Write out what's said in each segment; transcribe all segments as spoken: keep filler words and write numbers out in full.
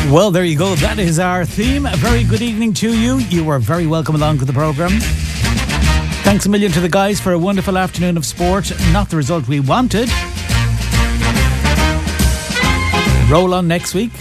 Well, there you go. That is our theme. A very good evening to you. You are very welcome along to the programme. Thanks a million to the guys for a wonderful afternoon of sport. Not the result we wanted. Roll on next week.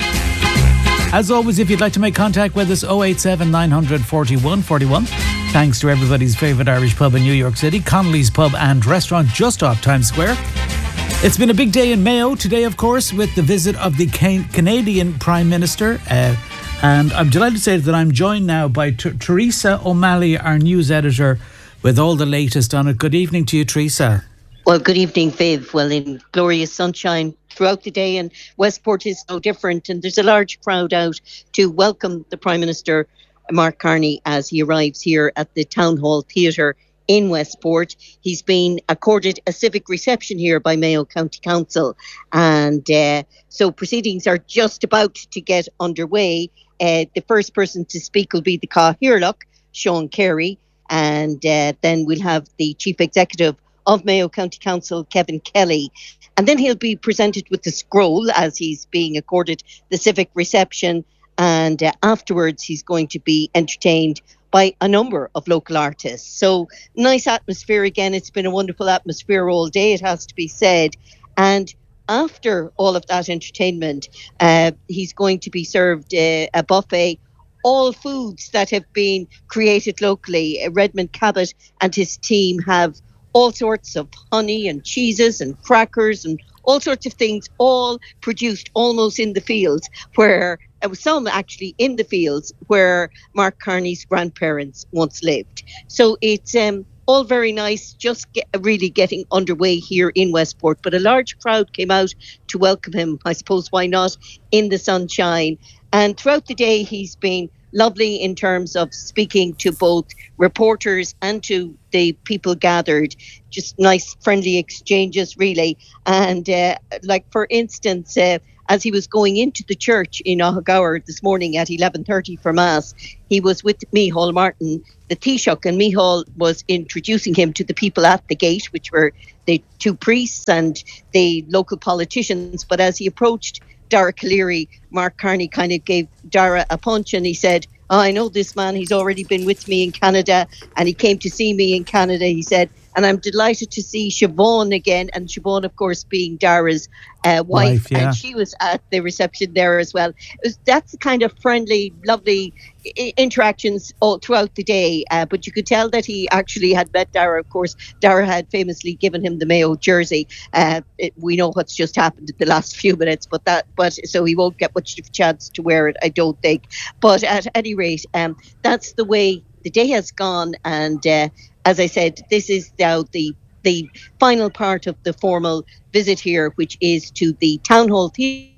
As always, if you'd like to make contact with us, oh eight seven, nine hundred, forty-one forty-one. Thanks to everybody's favourite Irish pub in New York City, Connolly's Pub and Restaurant, just off Times Square. It's been a big day in Mayo today, of course, with the visit of the Can- Canadian Prime Minister. Uh, and I'm delighted to say that I'm joined now by T- Teresa O'Malley, our news editor, with all the latest on it. Good evening to you, Teresa. Well, good evening, Viv. Well, in glorious sunshine throughout the day, and Westport is no different. And there's a large crowd out to welcome the Prime Minister, Mark Carney, as he arrives here at the Town Hall Theatre in Westport. He's been accorded a civic reception here by Mayo County Council. And uh, so proceedings are just about to get underway. Uh, the first person to speak will be the Cathaoirleach, Sean Carey. And uh, then we'll have the Chief Executive of Mayo County Council, Kevin Kelly. And then he'll be presented with the scroll as he's being accorded the civic reception. And uh, afterwards, he's going to be entertained by a number of local artists. So nice atmosphere again. It's been a wonderful atmosphere all day, it has to be said. And after all of that entertainment, uh, he's going to be served uh, a buffet, all foods that have been created locally. Uh, Redmond Cabot and his team have all sorts of honey and cheeses and crackers and all sorts of things, all produced almost in the fields, where uh, some actually in the fields where Mark Carney's grandparents once lived. So it's um, all very nice, just get, really getting underway here in Westport. But a large crowd came out to welcome him. I suppose why not, in the sunshine. And throughout the day, he's been lovely in terms of speaking to both reporters and to the people gathered. Just nice, friendly exchanges, really. And uh, like, for instance, uh, as he was going into the church in Ahagower this morning at eleven thirty for Mass, he was with Micheál Martin, the Taoiseach, and Micheál was introducing him to the people at the gate, which were the two priests and the local politicians. But as he approached Dara Calleary, Mark Carney kind of gave Dara a punch and he said, oh, I know this man, he's already been with me in Canada and he came to see me in Canada, he said, and I'm delighted to see Siobhan again. And Siobhan, of course, being Dara's uh, wife, wife yeah. and she was at the reception there as well. It was, that's the kind of friendly, lovely I- interactions all throughout the day. Uh, but you could tell that he actually had met Dara. Of course, Dara had famously given him the Mayo jersey. Uh, it, we know what's just happened in the last few minutes, but that, but so he won't get much of a chance to wear it, I don't think. But at any rate, um, that's the way the day has gone. And uh, as I said, this is now the the final part of the formal visit here, which is to the Town Hall Theatre,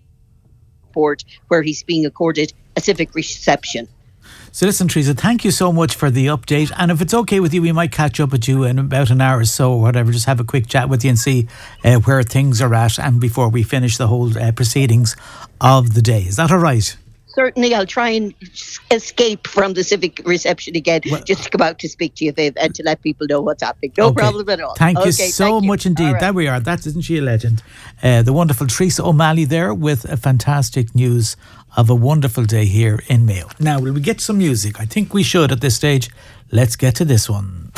where he's being accorded a civic reception. So listen, Teresa, thank you so much for the update. And if it's okay with you, we might catch up with you in about an hour or so or whatever, just have a quick chat with you and see uh, where things are at, and before we finish the whole uh, proceedings of the day. Is that all right? Certainly, I'll try and escape from the civic reception again, well, just to come out to speak to you, Viv, and to let people know what's happening. No okay. problem at all. Thank okay, you so thank you. much indeed. Right. There we are. That isn't she a legend? Uh, the wonderful Teresa O'Malley there with a fantastic news of a wonderful day here in Mayo. Now, will we get some music? I think we should at this stage. Let's get to this one.